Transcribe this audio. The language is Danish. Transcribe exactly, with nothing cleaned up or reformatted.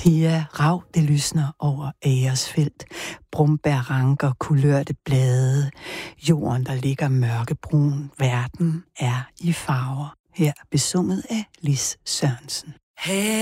Ja, rav det lysner over Agersfelt. Brumbærranker, kulørte blade. Jorden, der ligger mørkebrun. Verden er i farver. Her besunget af Lis Sørensen. Hey.